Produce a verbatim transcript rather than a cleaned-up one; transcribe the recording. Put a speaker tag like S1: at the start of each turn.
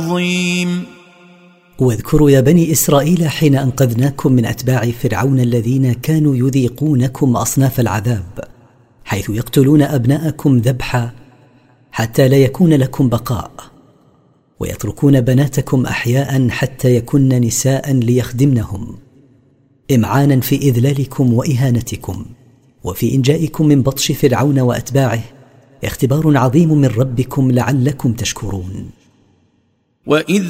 S1: عظيم.
S2: واذكروا يا بني إسرائيل حين أنقذناكم من أتباع فرعون الذين كانوا يذيقونكم أصناف العذاب، حيث يقتلون أبناءكم ذبحا حتى لا يكون لكم بقاء، ويتركون بناتكم أحياء حتى يكن نساء ليخدمنهم، إمعانا في إذلالكم وإهانتكم، وفي إنجائكم من بطش فرعون وأتباعه اختبار عظيم من ربكم لعلكم تشكرون.
S1: وإذ